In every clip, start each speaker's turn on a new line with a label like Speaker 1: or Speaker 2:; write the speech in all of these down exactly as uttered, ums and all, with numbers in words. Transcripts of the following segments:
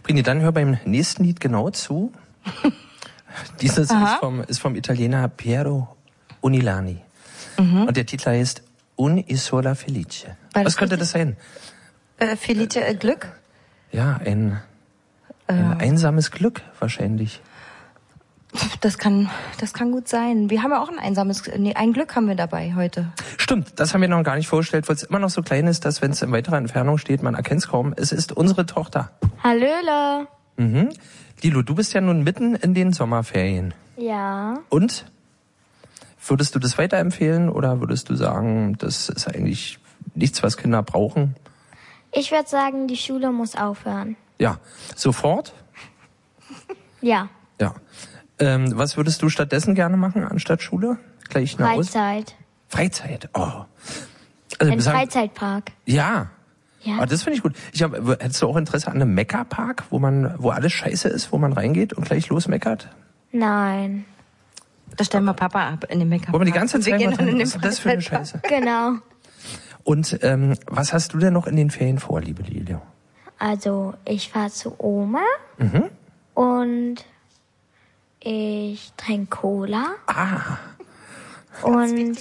Speaker 1: Brini, dann hör beim nächsten Lied genau zu. Dieses ist vom, ist vom Italiener Piero Unilani. Mhm. Und der Titel heißt Un'isola Felice. Weil Was könnte das sein?
Speaker 2: Äh, Felice, äh, Glück?
Speaker 1: Ja, ein, ein äh. einsames Glück wahrscheinlich.
Speaker 2: Das kann, das kann gut sein. Wir haben ja auch ein einsames, nee, ein Glück haben wir dabei heute.
Speaker 1: Stimmt, das haben wir noch gar nicht vorgestellt, weil es immer noch so klein ist, dass wenn es in weiterer Entfernung steht, man erkennt es kaum. Es ist unsere Tochter.
Speaker 3: Hallöle.
Speaker 1: Mhm. Lilo, du bist ja nun mitten in den Sommerferien.
Speaker 3: Ja.
Speaker 1: Und? Würdest du das weiterempfehlen oder würdest du sagen, das ist eigentlich nichts, was Kinder brauchen?
Speaker 3: Ich würde sagen, die Schule muss aufhören.
Speaker 1: Ja. Sofort?
Speaker 3: Ja.
Speaker 1: Ja. Ähm, was würdest du stattdessen gerne machen anstatt Schule? Gleich nach Hause?
Speaker 3: Freizeit.
Speaker 1: Freizeit, oh. Also,
Speaker 3: Ein Freizeitpark.
Speaker 1: Ja.
Speaker 3: Ja.
Speaker 1: Oh, das finde ich gut. Ich hab, hättest du auch Interesse an einem Meckerpark, wo man, wo alles scheiße ist, wo man reingeht und gleich losmeckert?
Speaker 3: Nein.
Speaker 2: Da stellen wir Papa ab in den Meckerpark.
Speaker 1: Wo man die ganze Zeit
Speaker 2: gehen
Speaker 1: drin,
Speaker 2: in
Speaker 1: was ist das für eine Scheiße?
Speaker 3: Genau.
Speaker 1: Und ähm, was hast du denn noch in den Ferien vor, liebe Lilio?
Speaker 3: Also, ich fahre zu Oma
Speaker 1: Mhm.
Speaker 3: und ich trinke Cola
Speaker 1: Ah.
Speaker 3: und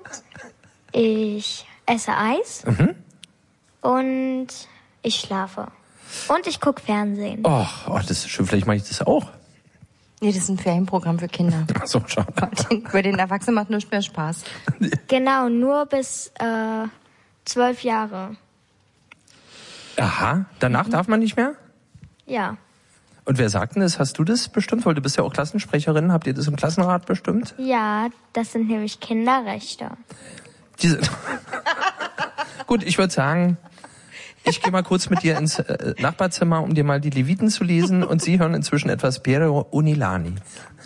Speaker 3: ich esse Eis
Speaker 1: Mhm.
Speaker 3: und ich schlafe. Und ich gucke Fernsehen.
Speaker 1: Oh, oh, das ist schön. Vielleicht mache ich das auch.
Speaker 2: Nee, das ist ein Ferienprogramm für Kinder.
Speaker 1: Ach so, schade.
Speaker 2: Bei den Erwachsenen macht nichts mehr Spaß.
Speaker 3: Genau, nur bis äh, zwölf Jahre.
Speaker 1: Aha, danach mhm. darf man nicht mehr?
Speaker 3: Ja.
Speaker 1: Und wer sagt denn das? Hast du das bestimmt? Weil du bist ja auch Klassensprecherin. Habt ihr das im Klassenrat bestimmt?
Speaker 3: Ja, das sind nämlich Kinderrechte.
Speaker 1: Diese Gut, ich würde sagen, ich gehe mal kurz mit dir ins äh, Nachbarzimmer, um dir mal die Leviten zu lesen. Und Sie hören inzwischen etwas Piero Unilani.